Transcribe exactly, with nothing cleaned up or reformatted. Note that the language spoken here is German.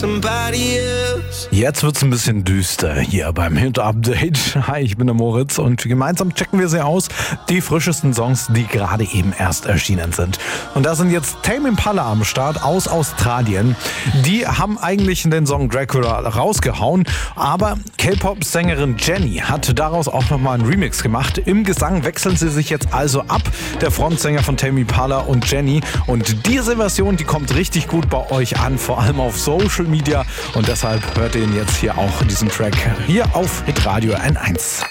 Jetzt wird's ein bisschen düster hier beim Hit-Update. Hi, ich bin der Moritz und gemeinsam checken wir sie aus, die frischesten Songs, die gerade eben erst erschienen sind. Und da sind jetzt Tame Impala am Start aus Australien. Die haben eigentlich den Song Dracula rausgehauen, aber K-Pop-Sängerin Jenny hat daraus auch nochmal einen Remix gemacht. Im Gesang wechseln sie sich jetzt also ab, der Frontsänger von Tame Impala und Jenny. Und diese Version, die kommt richtig gut bei euch an, vor allem auf Social Media. Und deshalb hört ihr ihn jetzt hier auch, diesen Track, hier auf Hitradio N eins.